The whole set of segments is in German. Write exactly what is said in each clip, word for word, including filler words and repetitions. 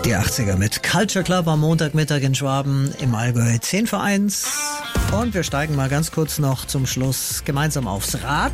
Die achtziger mit Culture Club am Montagmittag in Schwaben im Allgäu zehn vor eins. Und wir steigen mal ganz kurz noch zum Schluss gemeinsam aufs Rad.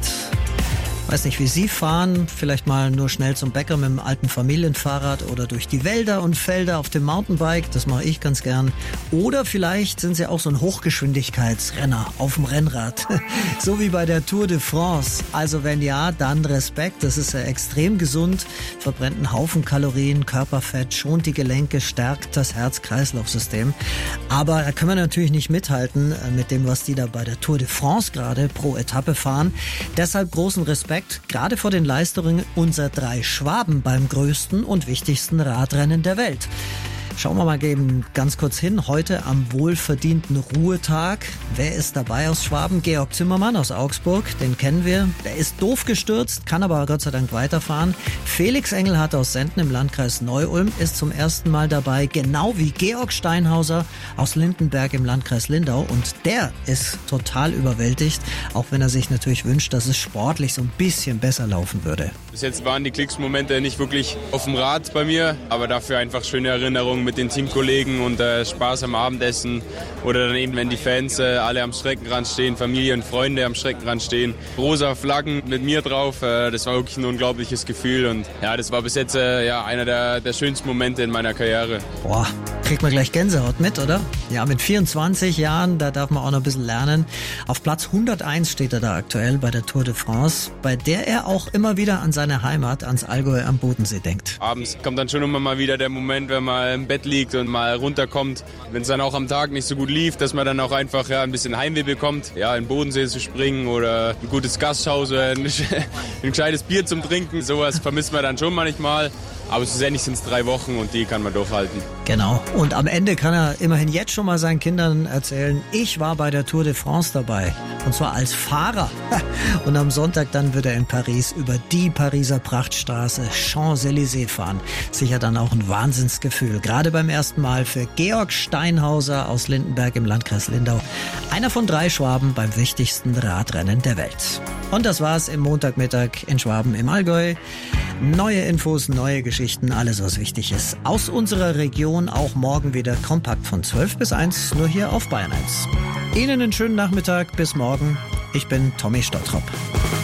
Weiß nicht, wie Sie fahren, vielleicht mal nur schnell zum Bäcker mit dem alten Familienfahrrad oder durch die Wälder und Felder auf dem Mountainbike, das mache ich ganz gern. Oder vielleicht sind Sie auch so ein Hochgeschwindigkeitsrenner auf dem Rennrad, so wie bei der Tour de France. Also wenn ja, dann Respekt, das ist ja extrem gesund, verbrennt einen Haufen Kalorien, Körperfett, schont die Gelenke, stärkt das Herz-Kreislauf-System. Aber da können wir natürlich nicht mithalten mit dem, was die da bei der Tour de France gerade pro Etappe fahren. Deshalb großen Respekt, gerade vor den Leistungen unserer drei Schwaben beim größten und wichtigsten Radrennen der Welt. Schauen wir mal eben ganz kurz hin. Heute am wohlverdienten Ruhetag. Wer ist dabei aus Schwaben? Georg Zimmermann aus Augsburg, den kennen wir. Der ist doof gestürzt, kann aber Gott sei Dank weiterfahren. Felix Engelhardt aus Senden im Landkreis Neu-Ulm ist zum ersten Mal dabei, genau wie Georg Steinhauser aus Lindenberg im Landkreis Lindau. Und der ist total überwältigt, auch wenn er sich natürlich wünscht, dass es sportlich so ein bisschen besser laufen würde. Bis jetzt waren die Klicksmomente nicht wirklich auf dem Rad bei mir, aber dafür einfach schöne Erinnerungen mit den Teamkollegen und äh, Spaß am Abendessen oder dann eben, wenn die Fans äh, alle am Streckenrand stehen, Familie und Freunde am Streckenrand stehen, rosa Flaggen mit mir drauf, äh, das war wirklich ein unglaubliches Gefühl und ja, das war bis jetzt äh, ja, einer der, der schönsten Momente in meiner Karriere. Boah, kriegt man gleich Gänsehaut mit, oder? Ja, mit vierundzwanzig Jahren, da darf man auch noch ein bisschen lernen. Auf Platz hunderteins steht er da aktuell bei der Tour de France, bei der er auch immer wieder an seine Heimat, ans Allgäu am Bodensee denkt. Abends kommt dann schon immer mal wieder der Moment, wenn man im Bett liegt und mal runterkommt. Wenn es dann auch am Tag nicht so gut lief, dass man dann auch einfach ja, ein bisschen Heimweh bekommt, ja, in den Bodensee zu springen oder ein gutes Gasthaus oder ein, ein gescheites Bier zum Trinken. Sowas vermisst man dann schon manchmal. Aber schlussendlich sind es drei Wochen und die kann man durchhalten. Genau. Und am Ende kann er immerhin jetzt schon mal seinen Kindern erzählen, ich war bei der Tour de France dabei. Und zwar als Fahrer. Und am Sonntag dann wird er in Paris über die Pariser Prachtstraße Champs-Élysées fahren. Sicher dann auch ein Wahnsinnsgefühl. Gerade beim ersten Mal für Georg Steinhauser aus Lindenberg im Landkreis Lindau. Einer von drei Schwaben beim wichtigsten Radrennen der Welt. Und das war's im Montagmittag in Schwaben im Allgäu. Neue Infos, neue Geschichten, alles was wichtig ist. Aus unserer Region auch morgen wieder kompakt von zwölf bis eins, nur hier auf Bayern eins. Ihnen einen schönen Nachmittag, bis morgen. Ich bin Tommy Stottrop.